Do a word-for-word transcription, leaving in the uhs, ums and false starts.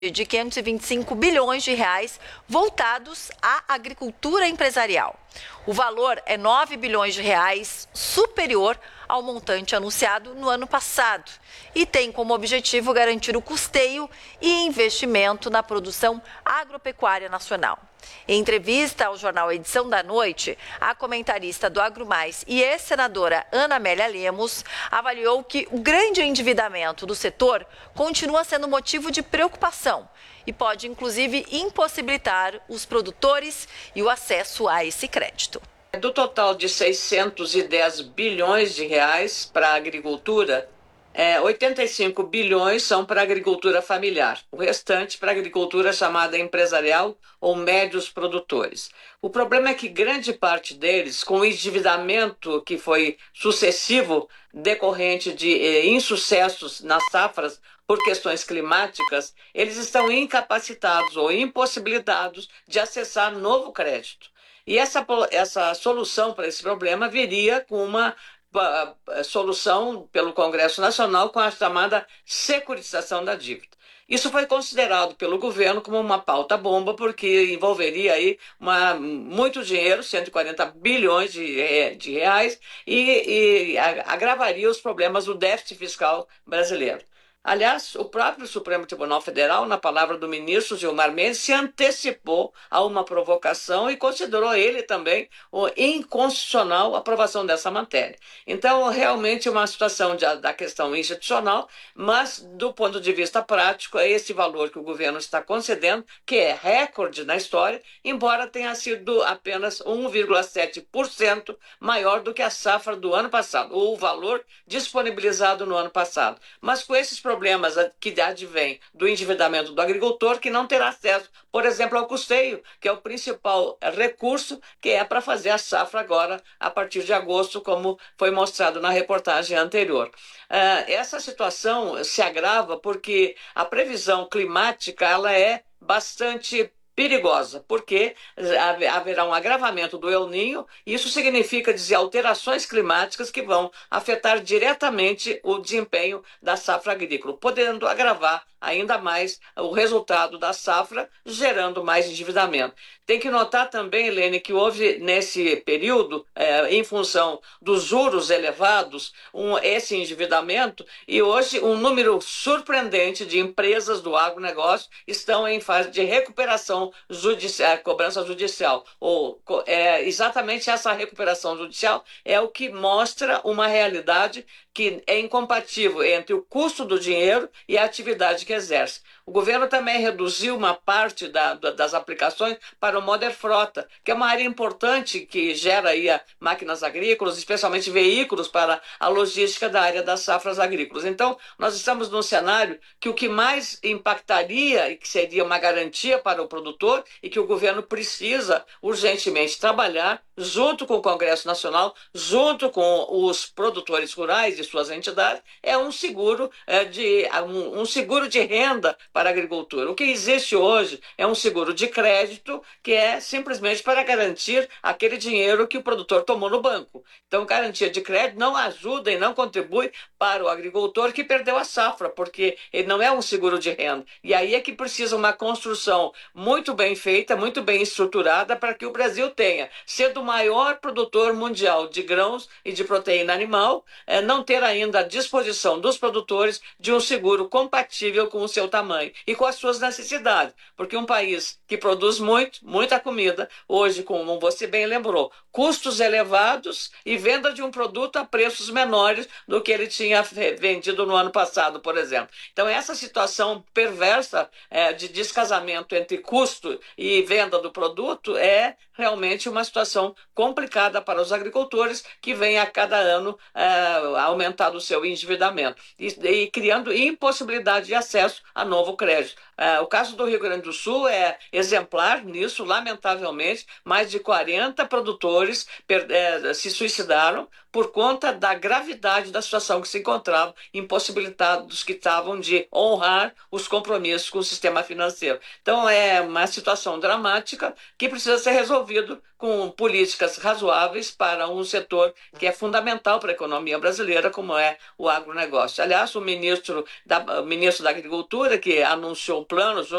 de quinhentos e vinte e cinco bilhões de reais voltados à agricultura empresarial. O valor é nove bilhões de reais superior ao montante anunciado no ano passado e tem como objetivo garantir o custeio e investimento na produção agropecuária nacional. Em entrevista ao jornal Edição da Noite, a comentarista do AgroMais e ex-senadora Ana Amélia Lemos avaliou que o grande endividamento do setor continua sendo motivo de preocupação e pode, inclusive, impossibilitar os produtores e o acesso a esse crédito. Do total de seiscentos e dez bilhões de reais para a agricultura, É, oitenta e cinco bilhões são para a agricultura familiar, o restante para a agricultura chamada empresarial ou médios produtores. O problema é que grande parte deles, com o endividamento que foi sucessivo decorrente de eh, insucessos nas safras por questões climáticas, eles estão incapacitados ou impossibilitados de acessar novo crédito. E essa, essa solução para esse problema viria com uma solução pelo Congresso Nacional com a chamada securitização da dívida. Isso foi considerado pelo governo como uma pauta bomba, porque envolveria aí uma, muito dinheiro, cento e quarenta bilhões de, de reais, e, e agravaria os problemas do déficit fiscal brasileiro. Aliás, o próprio Supremo Tribunal Federal, na palavra do ministro Gilmar Mendes, se antecipou a uma provocação e considerou ele também o inconstitucional a aprovação dessa matéria. Então, realmente é uma situação de, da questão institucional, mas do ponto de vista prático, é esse valor que o governo está concedendo, que é recorde na história, embora tenha sido apenas um vírgula sete por cento maior do que a safra do ano passado, ou o valor disponibilizado no ano passado. Mas com esses problemas que advêm do endividamento do agricultor, que não terá acesso, por exemplo, ao custeio, que é o principal recurso que é para fazer a safra agora, a partir de agosto, como foi mostrado na reportagem anterior. Essa situação se agrava porque a previsão climática ela é bastante perigosa, porque haverá um agravamento do El Niño, e isso significa dizer alterações climáticas que vão afetar diretamente o desempenho da safra agrícola, podendo agravar ainda mais o resultado da safra, gerando mais endividamento. Tem que notar também, Helene, que houve nesse período, é, em função dos juros elevados, um, esse endividamento, e hoje um número surpreendente de empresas do agronegócio estão em fase de recuperação judicial, cobrança judicial. Ou, é, exatamente essa recuperação judicial é o que mostra uma realidade que é incompatível entre o custo do dinheiro e a atividade que exerce. O governo também reduziu uma parte da, das aplicações para o Moder Frota, que é uma área importante que gera aí máquinas agrícolas, especialmente veículos para a logística da área das safras agrícolas. Então, nós estamos num cenário que o que mais impactaria e que seria uma garantia para o produtor e que o governo precisa urgentemente trabalhar junto com o Congresso Nacional, junto com os produtores rurais e suas entidades, é um seguro, é, de, um, um seguro de renda para a agricultura. O que existe hoje é um seguro de crédito que é simplesmente para garantir aquele dinheiro que o produtor tomou no banco. Então, garantia de crédito não ajuda e não contribui para o agricultor que perdeu a safra, porque ele não é um seguro de renda. E aí é que precisa uma construção muito bem feita, muito bem estruturada para que o Brasil tenha, sendo o maior produtor mundial de grãos e de proteína animal, é, não ter ainda à disposição dos produtores de um seguro compatível com o seu tamanho e com as suas necessidades. Porque um país que produz muito, muita comida, hoje, como você bem lembrou, custos elevados e venda de um produto a preços menores do que ele tinha vendido no ano passado, por exemplo. Então, essa situação perversa é, de descasamento entre custo e venda do produto é realmente uma situação complicada para os agricultores que vem a cada ano é, aumentando o seu endividamento e, e criando impossibilidade de acesso a novo crédito. É, o caso do Rio Grande do Sul é exemplar nisso, lamentavelmente, mais de quarenta produtores per, é, se suicidaram por conta da gravidade da situação que se encontravam, impossibilitados que estavam de honrar os compromissos com o sistema financeiro. Então é uma situação dramática que precisa ser resolvida com políticas políticas razoáveis para um setor que é fundamental para a economia brasileira, como é o agronegócio. Aliás, o ministro da, o ministro da Agricultura, que anunciou o plano